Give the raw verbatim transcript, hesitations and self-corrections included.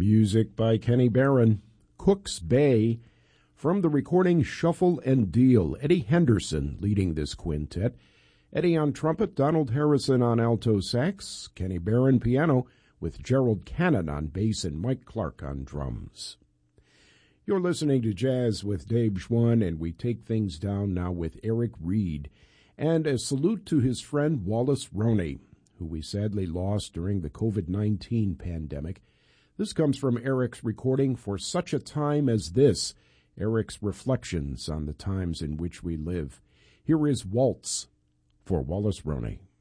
Music by Kenny Barron, Cook's Bay. From the recording Shuffle and Deal, Eddie Henderson leading this quintet. Eddie on trumpet, Donald Harrison on alto sax, Kenny Barron piano, with Gerald Cannon on bass and Mike Clark on drums. You're listening to Jazz with Dave Schwann, and we take things down now with Eric Reed. And a salute to his friend Wallace Roney, who we sadly lost during the covid nineteen pandemic. This comes from Eric's recording For Such a Time as This, Eric's reflections on the times in which we live. Here is Waltz for Wallace Roney.